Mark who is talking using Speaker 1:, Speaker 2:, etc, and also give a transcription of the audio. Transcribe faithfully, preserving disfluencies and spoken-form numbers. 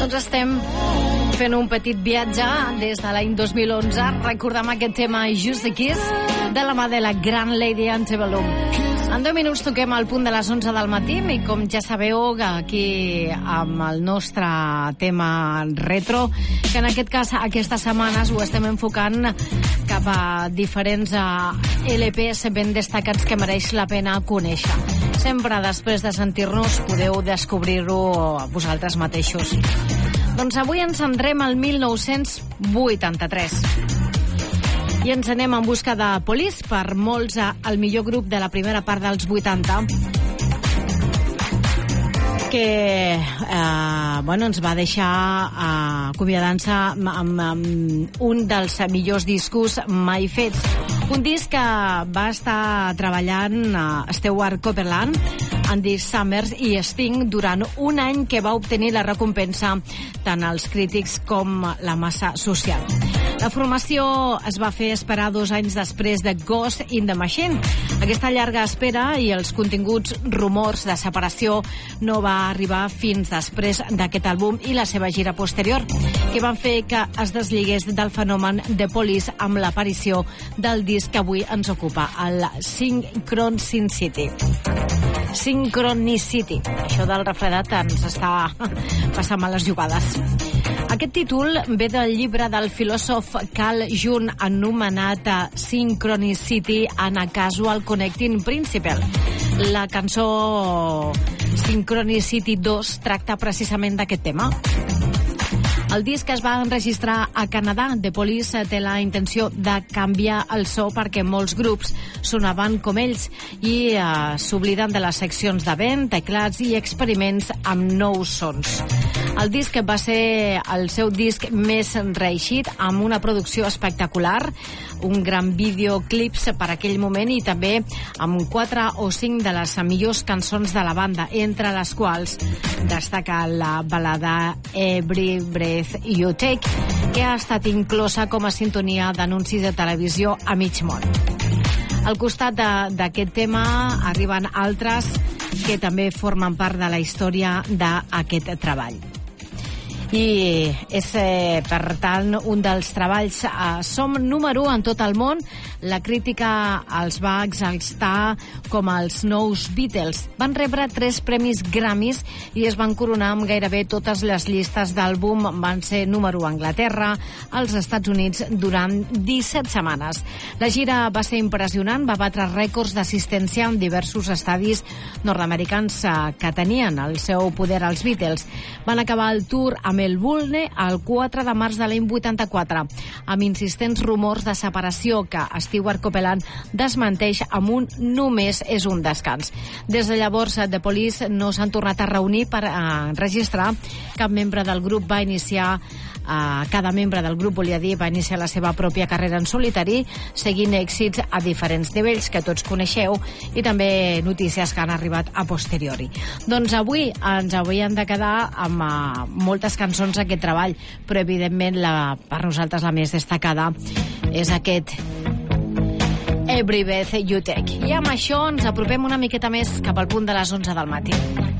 Speaker 1: Doncs estem fent un petit viatge des de l'any dos mil onze, recordant aquest tema Just a Kiss, de la mà de la gran Lady Antebellum. En deu minuts toquem al punt de les onze del matí i com ja sabeu aquí amb el nostre tema retro, que en aquest cas aquestes setmanes ho estem enfocant cap a diferents L Ps ben destacats que mereix la pena conèixer. Sempre després de sentir-nos podeu descobrir-ho vosaltres mateixos. Doncs avui ens centrem al mil nou-cents vuitanta-tres. I ens anem en busca de Police, per molts el millor grup de la primera part dels vuitanta, que eh, bueno, ens va deixar eh, acomiadant-se amb, amb, amb un dels millors discos mai fets. Un disc que va estar treballant eh, Stewart Copeland, Andy Summers i Sting durant un any, que va obtenir la recompensa tant als crítics com la massa social. La formació es va fer esperar dos anys després de Ghost in the Machine. Aquesta llarga espera i els continguts rumors de separació no va arribar fins després d'aquest àlbum i la seva gira posterior, que van fer que es desligués del fenomen de Police amb l'aparició del disc que avui ens ocupa, el Synchronicity. Synchronicity. Això del refredat ens està passant males jugades. Aquest títol ve del llibre del filòsof Carl Jung anomenat Synchronicity and a Casual Connecting Principle. La cançó Synchronicity dos tracta precisament d'aquest tema. El disc es va enregistrar a Canadà. The Police té la intenció de canviar el so perquè molts grups sonaven com ells i eh, s'obliden de les seccions de vent, teclats i experiments amb nous sons. El disc va ser el seu disc més reeixit, amb una producció espectacular, un gran videoclips per aquell moment i també amb quatre o cinc de les millors cançons de la banda, entre les quals destaca la balada Every Breath You Take, que ha estat inclosa com a sintonia d'anuncis de televisió a mig món. Al costat d'aquest tema arriben altres que també formen part de la història d'aquest treball. I és, eh, per tant, un dels treballs. Eh, som número u en tot el món. La crítica els va exaltar com els nous Beatles. Van rebre tres premis Grammys i es van coronar amb gairebé totes les llistes d'àlbum. Van ser número u a Anglaterra, als Estats Units, durant disset setmanes. La gira va ser impressionant, va batre rècords d'assistència en diversos estadis nord-americans eh, que tenien al seu poder els Beatles. Van acabar el tour amb Melbourne el quatre de març de l'any vuitanta-quatre, amb insistents rumors de separació que Stewart Copeland desmenteix amb un només és un descans. Des de llavors, The Police no s'han tornat a reunir per enregistrar. Cap membre del grup va iniciar Uh, cada membre del grup, volia dir, va iniciar la seva pròpia carrera en solitari, seguint èxits a diferents nivells que tots coneixeu i també notícies que han arribat a posteriori. Doncs avui ens hauríem de quedar amb uh, moltes cançons d'aquest treball, però evidentment la, per nosaltres la més destacada és aquest Every Breath You Take. I amb això ens apropem una miqueta més cap al punt de les onze del matí.